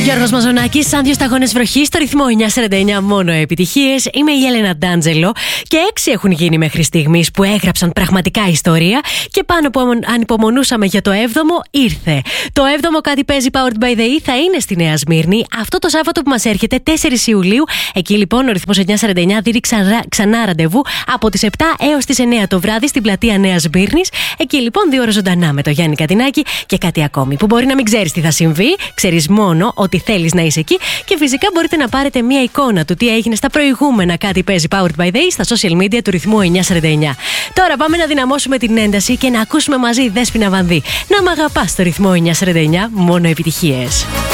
Γιώργος Μαζονάκης, σαν 2 σταγόνες βροχής, στο ρυθμό 949, μόνο επιτυχίες. Είμαι η Έλενα Ντάντζελο και 6 έχουν γίνει μέχρι στιγμής που έγραψαν πραγματικά ιστορία. Και πάνω που ανυπομονούσαμε για το 7ο, ήρθε. Το 7ο Κάτι παίζει Powered by the E θα είναι στη Νέα Σμύρνη αυτό το Σάββατο που μας έρχεται, 4 Ιουλίου. Εκεί λοιπόν ο ρυθμός 949 δίνει ξανά ραντεβού από τις 7 έως τις 9 το βράδυ στην πλατεία Νέας Σμύρνης. Εκεί λοιπόν 2 ώρες ζωντανά με το Γιάννη Κατινάκη και κάτι ακόμη που μπορεί να μην ξέρεις τι θα συμβεί. Ξέρεις μόνο ότι θέλεις να είσαι εκεί και φυσικά μπορείτε να πάρετε μια εικόνα του τι έγινε στα προηγούμενα Κάτι παίζει Powered by the E στα social media του ρυθμού 949. Τώρα πάμε να δυναμώσουμε την ένταση και να ακούσουμε μαζί Δέσποινα Βανδύ. Να μ' αγαπάς στο ρυθμό 949, μόνο επιτυχίες.